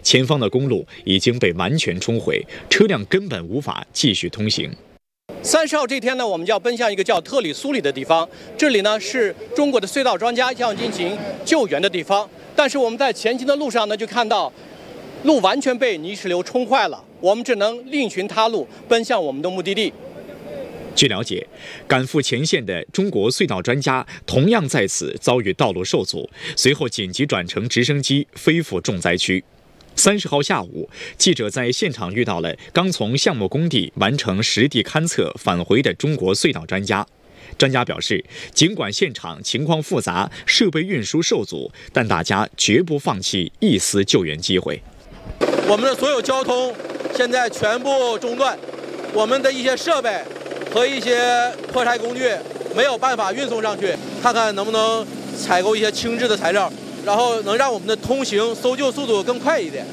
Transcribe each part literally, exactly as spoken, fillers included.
前方的公路已经被完全冲毁，车辆根本无法继续通行。 三十号这天呢，我们就要奔向一个叫特里苏里的地方，这里呢是中国的隧道专家要进行救援的地方。但是我们在前行的路上呢，就看到路完全被泥石流冲坏了，我们只能另寻他路，奔向我们的目的地。 据了解，赶赴前线的中国隧道专家同样在此遭遇道路受阻，随后紧急转乘直升机飞赴重灾区。三十号下午，记者在现场遇到了刚从项目工地完成实地勘测返回的中国隧道专家。专家表示，尽管现场情况复杂，设备运输受阻，但大家绝不放弃一丝救援机会。 我们的所有交通现在全部中断，我们的一些设备和一些破拆工具没有办法运送上去，看看能不能采购一些轻质的材料，然后能让我们的通行搜救速度更快一点。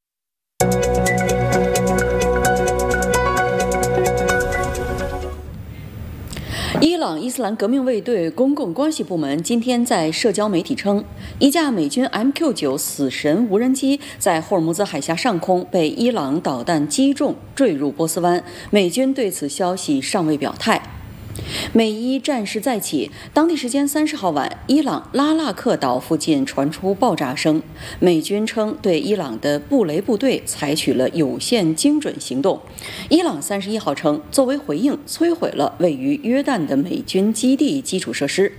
伊朗伊斯兰革命卫队公共关系部门今天在社交媒体称，一架美军 M Q 九 死神无人机在霍尔木兹海峡上空被伊朗导弹击中，坠入波斯湾。美军对此消息尚未表态。美伊战事再起，当地时间三十号晚，伊朗拉腊克岛附近传出爆炸声。美军称对伊朗的布雷部队采取了有限精准行动。伊朗三十一号称，作为回应，摧毁了位于约旦的美军基地基础设施。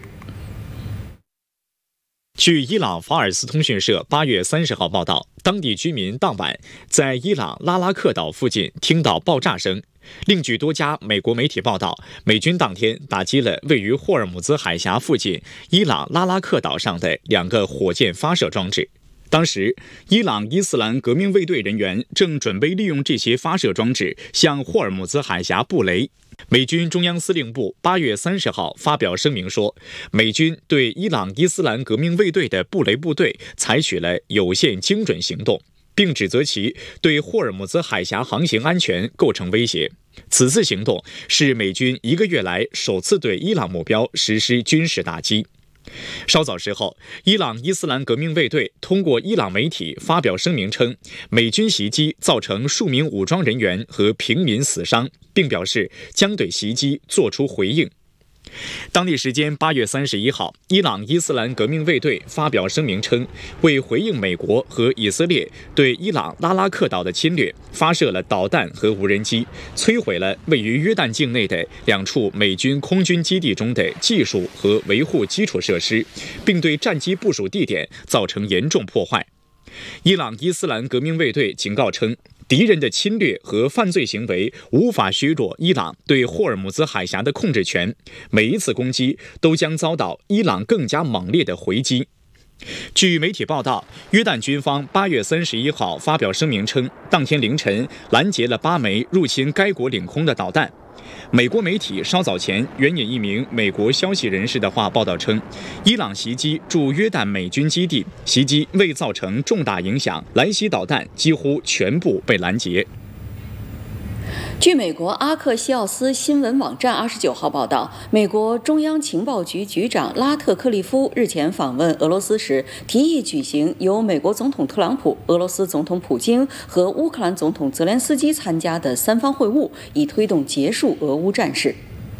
据伊朗法尔斯通讯社八月三十号报道，当地居民当晚在伊朗拉拉克岛附近听到爆炸声。另据多家美国媒体报道，美军当天打击了位于霍尔木兹海峡附近伊朗拉拉克岛上的两个火箭发射装置。当时，伊朗伊斯兰革命卫队人员正准备利用这些发射装置向霍尔木兹海峡布雷。美军中央司令部八月三十号发表声明说，美军对伊朗伊斯兰革命卫队的布雷部队采取了有限精准行动，并指责其对霍尔木兹海峡航行安全构成威胁。此次行动是美军一个月来首次对伊朗目标实施军事打击。稍早时候，伊朗伊斯兰革命卫队通过伊朗媒体发表声明称，美军袭击造成数名武装人员和平民死伤，并表示将对袭击作出回应。当地时间八月三十一号，伊朗伊斯兰革命卫队发表声明称，为回应美国和以色列对伊朗拉拉克岛的侵略，发射了导弹和无人机，摧毁了位于约旦境内的两处美军空军基地中的技术和维护基础设施，并对战机部署地点造成严重破坏。伊朗伊斯兰革命卫队警告称，敌人的侵略和犯罪行为无法削弱伊朗对霍尔木兹海峡的控制权，每一次攻击都将遭到伊朗更加猛烈的回击。据媒体报道，约旦军方八月三十一号发表声明称，当天凌晨拦截了八枚入侵该国领空的导弹。美国媒体稍早前援引一名美国消息人士的话报道称，伊朗袭击驻约旦美军基地，袭击未造成重大影响，来袭导弹几乎全部被拦截。 据美国阿克西奥斯新闻网站二十九号报道，美国中央情报局局长拉特克利夫日前访问俄罗斯时，提议举行由美国总统特朗普、俄罗斯总统普京和乌克兰总统泽连斯基参加的三方会晤，以推动结束俄乌战事。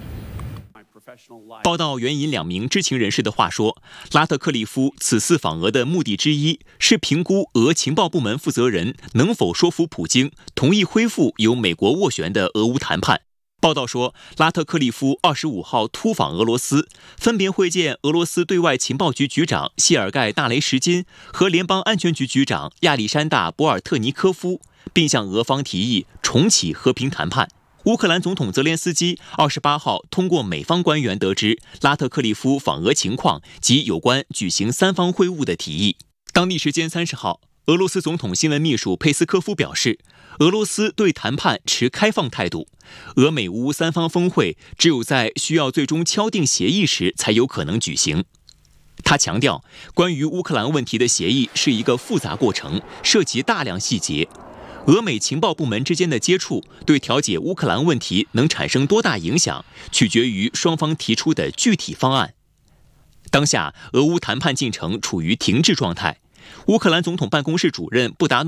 报道援引两名知情人士的话说，拉特克利夫此次访俄的目的之一是评估俄情报部门负责人能否说服普京同意恢复由美国斡旋的俄乌谈判。报道说，拉特克利夫二十五号突访俄罗斯，分别会见俄罗斯对外情报局局长谢尔盖·纳雷什金和联邦安全局局长亚历山大·博尔特尼科夫，并向俄方提议重启和平谈判。乌克兰总统泽连斯基二十八号通过美方官员得知拉特克利夫访俄情况及有关举行三方会晤的提议。当地时间三十号，俄罗斯总统新闻秘书佩斯科夫表示，俄罗斯对谈判持开放态度，俄美乌三方峰会只有在需要最终敲定协议时才有可能举行。他强调，关于乌克兰问题的协议是一个复杂过程，涉及大量细节。俄美情报部门之间的接触对调解乌克兰问题能产生多大影响，取决于双方提出的具体方案。当下，俄乌谈判进程处于停滞状态。乌克兰总统办公室主任布达诺